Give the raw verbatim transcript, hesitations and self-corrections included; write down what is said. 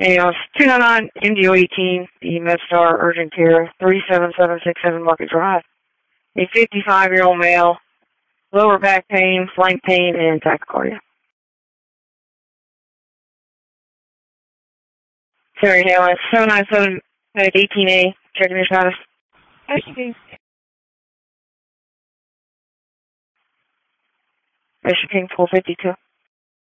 Anyhow, two nine nine M D O eighteen, the MedStar Urgent Care, three seven seven six seven Market Drive. A fifty-five-year-old male, lower back pain, flank pain, and tachycardia. Terry Hale, seven nine seven eighteen A, checking your status. Okay. Mission King four fifty-two.